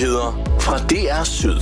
Nyheder fra DR Syd.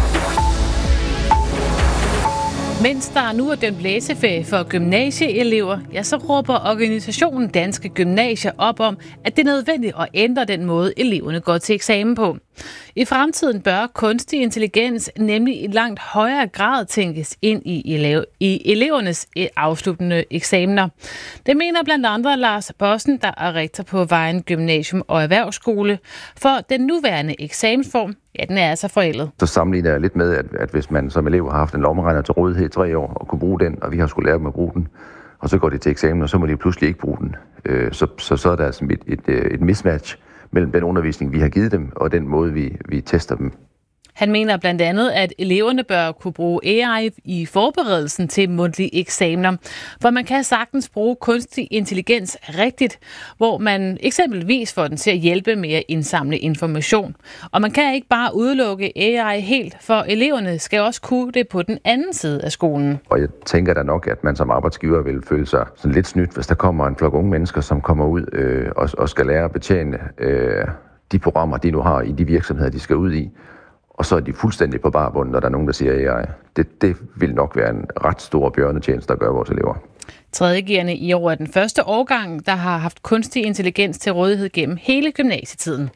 Mens der nu er dømt læseferie for gymnasieelever, ja, så råber organisationen Danske Gymnasier op om, at det er nødvendigt at ændre den måde, eleverne går til eksamen på. I fremtiden bør kunstig intelligens nemlig i langt højere grad tænkes ind i elevernes afsluttende eksamener. Det mener blandt andre Lars Bossen, der er rektor på Vejen Gymnasium og Erhvervsskole, for den nuværende eksamensform, ja, den er altså forældet. Så sammenligner jeg lidt med, at hvis man som elev har haft en lommeregner til rådighed i 3 år og kunne bruge den, og vi har skulle lære dem at bruge den, og så går de til eksamen, og så må de pludselig ikke bruge den. Så er der altså et mismatch mellem den undervisning, vi har givet dem, og den måde, vi tester dem. Han mener blandt andet, at eleverne bør kunne bruge AI i forberedelsen til mundtlige eksamener, hvor man kan sagtens bruge kunstig intelligens rigtigt, hvor man eksempelvis får den til at hjælpe med at indsamle information. Og man kan ikke bare udelukke AI helt, for eleverne skal også kunne det på den anden side af skolen. Og jeg tænker da nok, at man som arbejdsgiver vil føle sig sådan lidt snydt, hvis der kommer en flok unge mennesker, som kommer ud og skal lære at betjene de programmer, de nu har i de virksomheder, de skal ud i. Og så er de fuldstændig på barbunden, når der er nogen, der siger AI. Det vil nok være en ret stor bjørnetjeneste at gøre vores elever. 3.G'erne i år er den første årgang, der har haft kunstig intelligens til rådighed gennem hele gymnasietiden.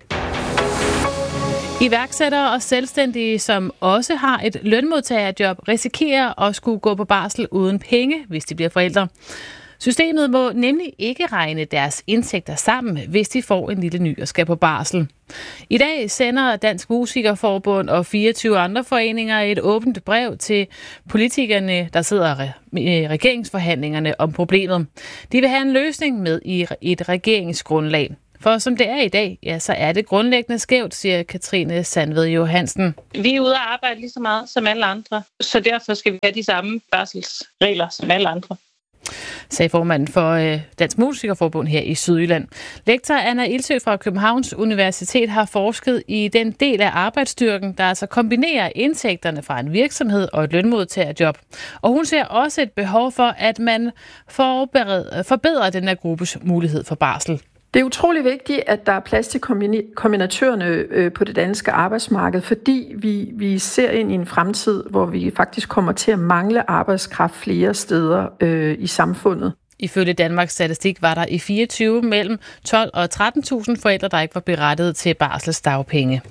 Iværksættere og selvstændige, som også har et lønmodtagerjob, risikerer at skulle gå på barsel uden penge, hvis de bliver forældre. Systemet må nemlig ikke regne deres indtægter sammen, hvis de får en lille ny og skal på barsel. I dag sender Dansk Musikerforbund og 24 andre foreninger et åbent brev til politikerne, der sidder i regeringsforhandlingerne om problemet. De vil have en løsning med i et regeringsgrundlag. For som det er i dag, ja, så er det grundlæggende skævt, siger Katrine Sandved Johansen. Vi er ude at arbejde lige så meget som alle andre, så derfor skal vi have de samme barselsregler som alle andre, sagde formanden for Dansk Musikerforbund her i Sydjylland. Lektor Anna Ilsø fra Københavns Universitet har forsket i den del af arbejdsstyrken, der altså kombinerer indtægterne fra en virksomhed og et lønmodtagerjob. Og hun ser også et behov for, at man forbedrer den her gruppes mulighed for barsel. Det er utrolig vigtigt, at der er plads til kombinatørerne på det danske arbejdsmarked, fordi vi ser ind i en fremtid, hvor vi faktisk kommer til at mangle arbejdskraft flere steder i samfundet. Ifølge Danmarks Statistik var der i 24 mellem 12 og 13.000 forældre, der ikke var berettiget til barselsdagpenge.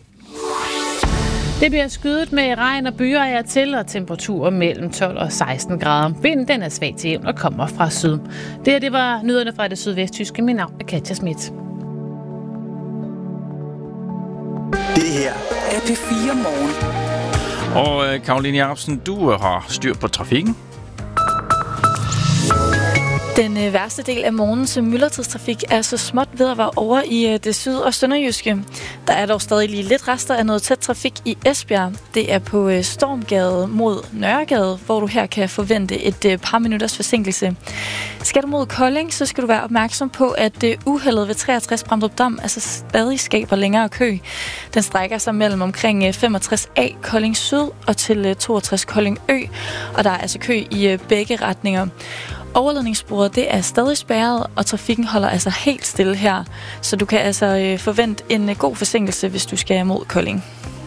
Det bliver skydet med regn og byer af til, og temperaturer mellem 12 og 16 grader. Vinden den er svag til jævn og kommer fra syd. Det var nyhederne fra det sydvesttyske. Mit navn er Katja Schmidt. Det her er P4 Morgen. Og Karoline Jacobsen, du har styr på trafikken. Den værste del af morgens myldretidstrafik er så småt ved at være over i det syd- og sønderjyske. Der er dog stadig lige lidt rester af noget tæt trafik i Esbjerg. Det er på Stormgade mod Nørregade, hvor du her kan forvente et par minutters forsinkelse. Skal du mod Kolding, så skal du være opmærksom på, at uheldet ved 63 Bramdrup Dam altså stadig skaber længere kø. Den strækker sig mellem omkring 65A Kolding Syd og til 62 Kolding Ø, og der er altså kø i begge retninger. Overledningssporet det er stadig spærret, og trafikken holder altså helt stille her. Så du kan altså forvente en god forsinkelse, hvis du skal mod Kolding.